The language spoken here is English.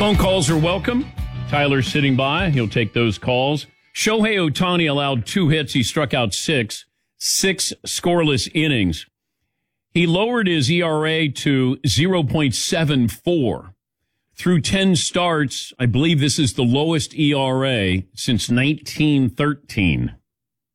Phone calls are welcome. Tyler's sitting by. He'll take those calls. Shohei Ohtani allowed 2 hits. He struck out 6 scoreless innings. He lowered his ERA to 0.74. Through 10 starts, I believe this is the lowest ERA since 1913.